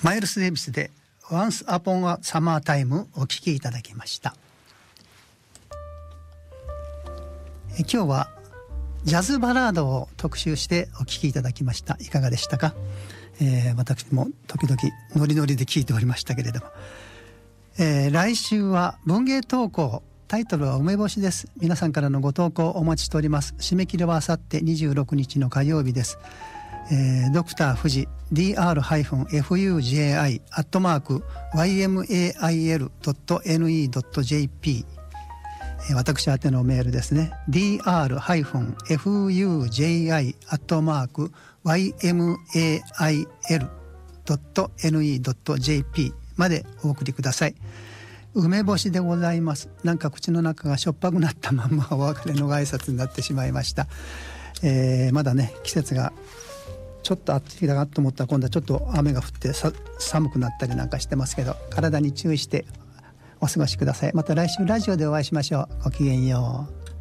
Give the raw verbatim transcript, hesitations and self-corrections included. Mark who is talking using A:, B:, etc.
A: マイルス・デイビスで Once Upon a Summer Time お聴きいただきました。え今日はジャズバラードを特集してお聴きいただきました。いかがでしたか？えー、私も時々ノリノリで聴いておりましたけれども、えー、来週は文芸投稿、タイトルは梅干しです。皆さんからのご投稿お待ちしております。締め切りはあさってにじゅうろくにちの火曜日です。えー、ドクター富士 ディーアールフジャイ アットマーク ワイエムエーアイエルドットエヌイードットジェーピー、えー、私宛てのメールですね。 ディーアールフジャイ アットマーク ワイエムエーアイエルドットエヌイードットジェーピー までお送りください。梅干しでございます。なんか口の中がしょっぱくなったまんまお別れのご挨拶になってしまいました。えー、まだね季節がちょっと暑いだなと思ったら今度はちょっと雨が降ってさ寒くなったりなんかしてますけど、体に注意してお過ごしください。また来週ラジオでお会いしましょう。ごきげんよう。